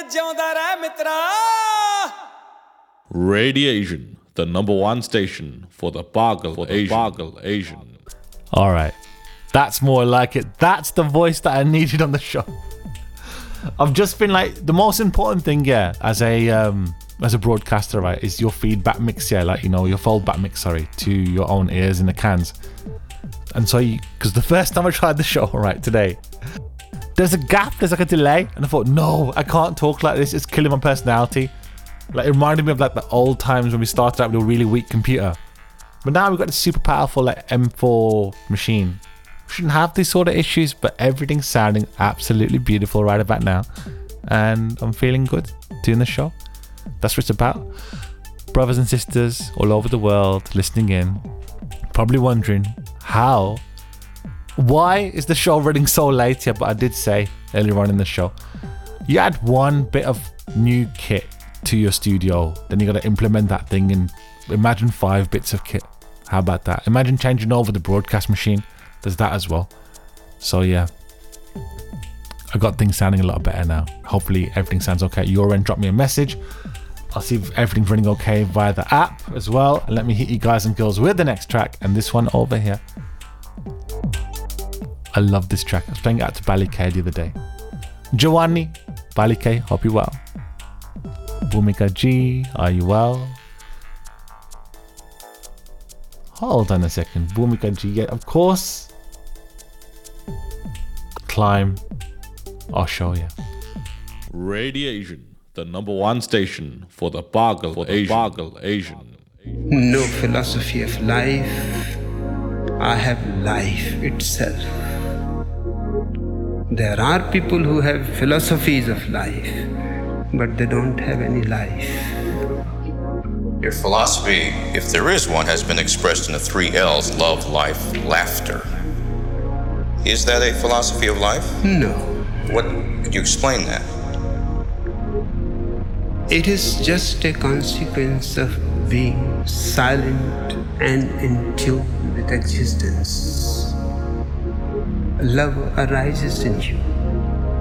ਜਿਉਂਦਾ ਰਹਿ ਮਿੱਤਰਾ Radiation, the number one station for the Pagal Asian. All right. That's more like it. That's the voice that I needed on the show. I've just been like, the most important thing, as a broadcaster, right, is your feedback mix, like, you know, your foldback mix, to your own ears in the cans. And so, because the first time I tried the show, right, today, there's a gap, there's like a delay, and I thought, no, I can't talk like this, it's killing my personality. Like, it reminded me of like the old times when we started out with a really weak computer. But now we've got this super powerful like M4 machine. We shouldn't have these sort of issues, but everything's sounding absolutely beautiful right about now. And I'm feeling good doing the show. That's what it's about. Brothers and sisters all over the world listening in, probably wondering why is the show running so late here? But I did say earlier on in the show, you add one bit of new kit to your studio, then you got to implement that thing and imagine 5 bits of kit. How about that? Imagine changing over the broadcast machine. There's that as well. So yeah, I got things sounding a lot better now. Hopefully everything sounds okay at your end. Drop me a message. I'll see if everything's running okay via the app as well. And let me hit you guys and girls with the next track, and this one over here. I love this track. I was playing it out to Ballycay the other day. Giovanni, Ballycay, hope you're well. Bhumika G, are you well? Hold on a second. Bhumika G, yeah, of course. Climb. I'll show you. Radiation, the number one station for the Pagal Asian. No philosophy of life. I have life itself. There are people who have philosophies of life, but they don't have any life. Your philosophy, if there is one, has been expressed in the 3 L's: love, life, laughter. Is that a philosophy of life? No. What, could you explain that? It is just a consequence of being silent and in tune with existence. Love arises in you.